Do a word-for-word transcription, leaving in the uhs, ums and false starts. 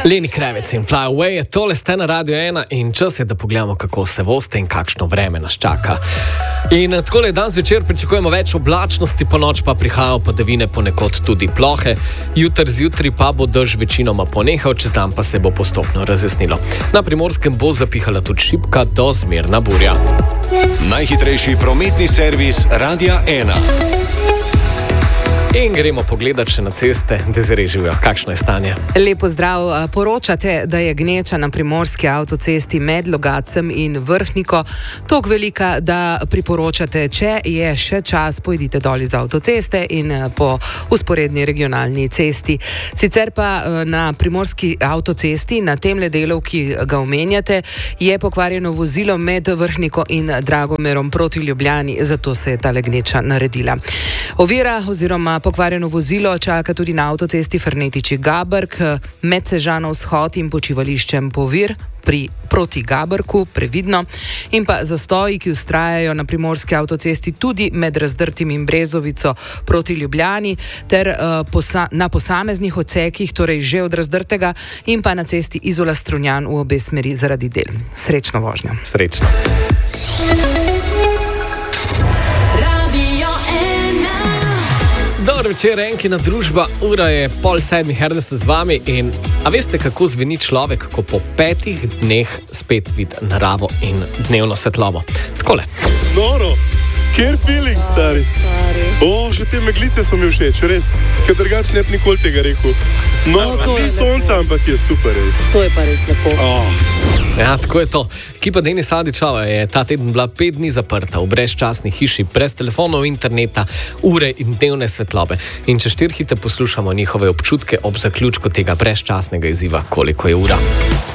Leni Krevec in Fly Away je tole ste na Radio ena in čas je, da pogledamo, kako se voste in kakšno vreme nas čaka. In takole dan zvečer pričakujemo več oblačnosti, po noč pa prihajajo padavine, ponekod tudi plohe. Jutr zjutraj pa bo dež večinoma ponehal, čez dan pa se bo postopno razjasnilo. Na Primorskem bo zapihala tudi šibka do zmerna burja. Najhitrejši prometni servis Radia ena. In gremo pogledat še na ceste, da zarežijo, kakšno je stanje. Lepo zdrav. Poročate, da je gneča na primorski avtocesti med Logatcem in Vrhniko toliko velika, da priporočate, če je še čas, pojdite dol iz avtoceste in po usporedni regionalni cesti. Sicer pa na primorski avtocesti, na temle delu, ki ga omenjate, je pokvarjeno vozilo med Vrhniko in Dragomerom proti Ljubljani, zato se je tale gneča naredila. Ovira oziroma pokvarjeno vozilo čaka tudi na avtocesti Fernetiči-Gabrk med Sežanov vzhod in počivališčem Povir pri proti Gabrku, previdno, in pa zastoji, ki vztrajajo na primorski avtocesti tudi med Razdrtim in Brezovico proti Ljubljani, ter uh, posa- na posameznih odsekih, torej že od Razdrtega, in pa na cesti Izola-Strunjan v obe smeri zaradi del. Srečno vožnjo. Srečno. Dobro večer, Enkina družba, ura je pol sedmih, Ernest z vami in a veste, kako zveni človek, ko po petih dneh spet vidi naravo in dnevno svetlobo? Takole. Noro, kjer feeling, stari. O, še te meglice so mi všeč, res, ker drugače ne bi nikoli tega rekel. Noro, ni sonca, ampak je super. Ej. To je pa res lepo. Oh. Ja, tako je to. Ekipa Denis Adičava je ta teden bila pet dni zaprta v brezčasni hiši, brez telefonov, interneta, ure in dnevne svetlobe. In če štirhite poslušamo njihove občutke ob zaključku tega brezčasnega izziva, koliko je ura.